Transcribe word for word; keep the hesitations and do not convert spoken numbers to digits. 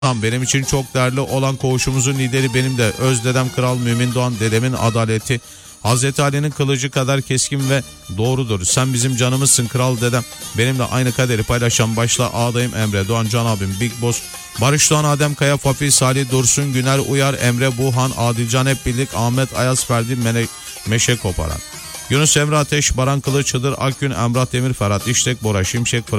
Benim için çok değerli olan koğuşumuzun lideri benim de öz dedem Kral Mümin Doğan, dedemin adaleti Hazreti Ali'nin kılıcı kadar keskin ve doğrudur. Sen bizim canımızsın kral dedem. Benimle aynı kaderi paylaşan başta ağdayım Emre Doğan, Can abim, Big Boss, Barış Doğan, Adem Kaya, Fafi, Salih, Dursun, Güner, Uyar, Emre, Buhan, Adilcan, hep birlik, Ahmet, Ayaz, Ferdi, Mene, Meşe Koparan, Yunus Emre Ateş, Baran Kılıç, Hıdır Akgün, Emrah Demir, Ferhat İştek, Bora Şimşek, Fırat